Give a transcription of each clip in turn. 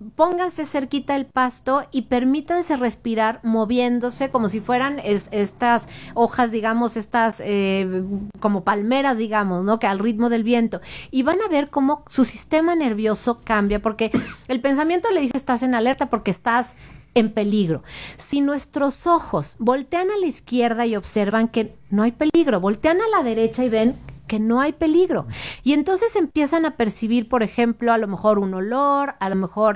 pónganse cerquita del pasto y permítanse respirar moviéndose como si fueran estas hojas, digamos, estas como palmeras, digamos, ¿no? Que al ritmo del viento. Y van a ver cómo su sistema nervioso cambia, porque el pensamiento le dice estás en alerta porque estás en peligro. Si nuestros ojos voltean a la izquierda y observan que no hay peligro, voltean a la derecha y ven que no hay peligro. Y entonces empiezan a percibir, por ejemplo, a lo mejor un olor, a lo mejor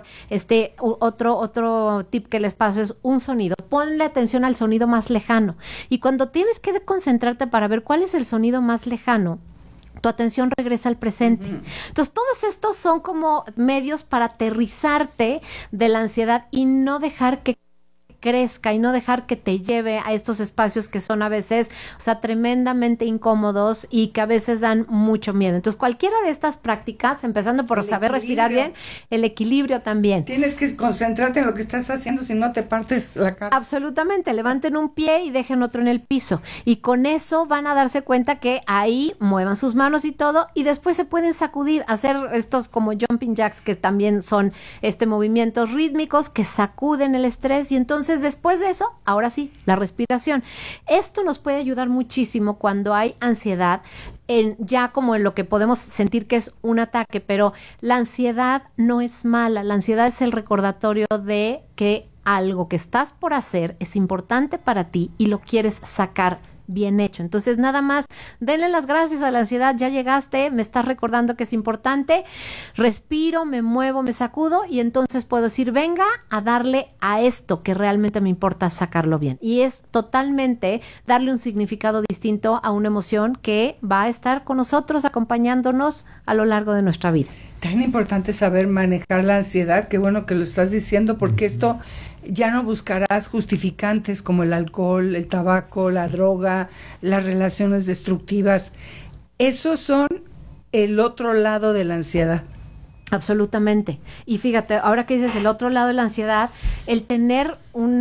otro tip que les paso es un sonido. Ponle atención al sonido más lejano. Y cuando tienes que concentrarte para ver cuál es el sonido más lejano, tu atención regresa al presente. Entonces, todos estos son como medios para aterrizarte de la ansiedad y no dejar que crezca y no dejar que te lleve a estos espacios que son a veces, o sea, tremendamente incómodos y que a veces dan mucho miedo. Entonces, cualquiera de estas prácticas, empezando por saber respirar bien, el equilibrio también. Tienes que concentrarte en lo que estás haciendo, si no te partes la cara. Absolutamente, levanten un pie y dejen otro en el piso. Y con eso van a darse cuenta que ahí muevan sus manos y todo, y después se pueden sacudir, hacer estos como jumping jacks, que también son movimientos rítmicos que sacuden el estrés, y entonces después de eso, ahora sí, la respiración. Esto nos puede ayudar muchísimo cuando hay ansiedad, ya como en lo que podemos sentir que es un ataque, pero la ansiedad no es mala, la ansiedad es el recordatorio de que algo que estás por hacer es importante para ti y lo quieres sacar bien hecho. Entonces, nada más, denle las gracias a la ansiedad, ya llegaste, me estás recordando que es importante, respiro, me muevo, me sacudo y entonces puedo decir, venga a darle a esto que realmente me importa sacarlo bien. Y es totalmente darle un significado distinto a una emoción que va a estar con nosotros, acompañándonos a lo largo de nuestra vida. Tan importante saber manejar la ansiedad, qué bueno que lo estás diciendo, porque esto ya no buscarás justificantes como el alcohol, el tabaco, la droga, las relaciones destructivas. Esos son el otro lado de la ansiedad. Absolutamente. Y fíjate, ahora que dices el otro lado de la ansiedad, el tener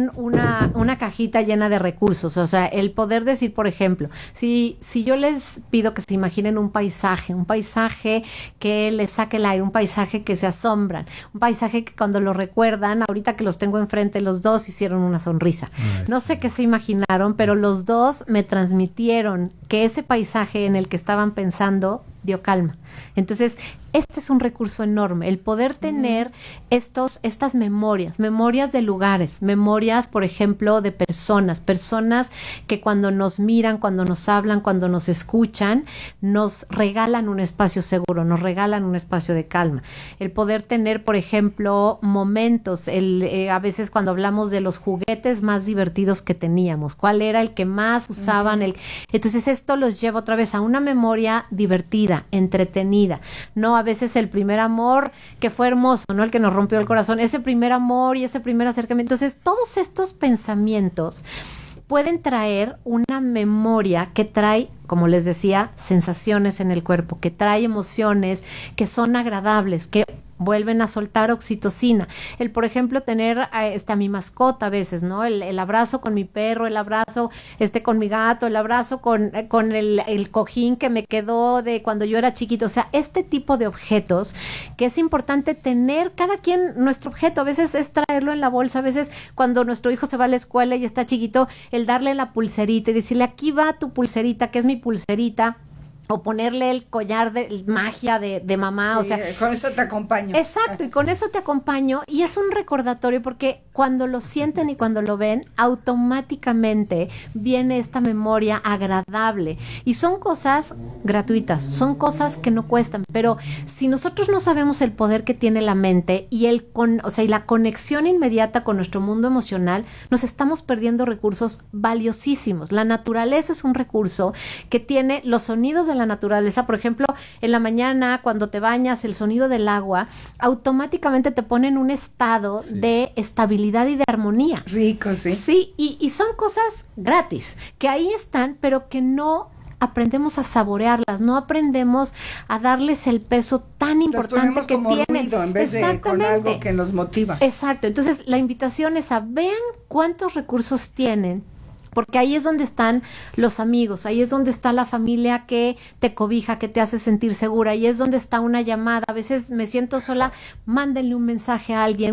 una cajita llena de recursos, o sea, el poder decir, por ejemplo, si yo les pido que se imaginen un paisaje que les saque el aire, un paisaje que se asombran, un paisaje que cuando lo recuerdan, ahorita que los tengo enfrente, los dos hicieron una sonrisa. No sé qué se imaginaron, pero los dos me transmitieron que ese paisaje en el que estaban pensando dio calma. Entonces, este es un recurso enorme, el poder tener estas memorias de lugares, memorias, por ejemplo, de personas que cuando nos miran, cuando nos hablan, cuando nos escuchan, nos regalan un espacio seguro, nos regalan un espacio de calma. El poder tener, por ejemplo, momentos, a veces cuando hablamos de los juguetes más divertidos que teníamos, cuál era el que más usaban, entonces esto los lleva otra vez a una memoria divertida, entretenida, no a veces el primer amor que fue hermoso, ¿no? El que nos rompió el corazón, ese primer amor y ese primer acercamiento. Entonces, todos estos pensamientos pueden traer una memoria que trae, como les decía, sensaciones en el cuerpo, que trae emociones que son agradables, que vuelven a soltar oxitocina. El, por ejemplo, tener a mi mascota a veces, ¿no? El abrazo con mi perro, el abrazo con mi gato, el abrazo con el cojín que me quedó de cuando yo era chiquito. O sea, este tipo de objetos que es importante tener cada quien nuestro objeto. A veces es traerlo en la bolsa, a veces cuando nuestro hijo se va a la escuela y está chiquito, el darle la pulserita y decirle, aquí va tu pulserita, que es mi pulserita. O ponerle el collar de magia de mamá, sí, o sea, con eso te acompaño. Exacto, y con eso te acompaño, y es un recordatorio porque cuando lo sienten y cuando lo ven, automáticamente viene esta memoria agradable, y son cosas gratuitas, son cosas que no cuestan, pero si nosotros no sabemos el poder que tiene la mente y y la conexión inmediata con nuestro mundo emocional, nos estamos perdiendo recursos valiosísimos. La naturaleza es un recurso que tiene los sonidos de la naturaleza, por ejemplo, en la mañana cuando te bañas, el sonido del agua automáticamente te pone en un estado de estabilidad y de armonía. Rico, sí. Sí, y son cosas gratis, que ahí están, pero que no aprendemos a saborearlas, no aprendemos a darles el peso tan importante que como tienen. Ruido en vez de con algo que nos motiva. Exacto, entonces la invitación es a vean cuántos recursos tienen, porque ahí es donde están los amigos, ahí es donde está la familia que te cobija, que te hace sentir segura, ahí es donde está una llamada. A veces me siento sola, mándenle un mensaje a alguien,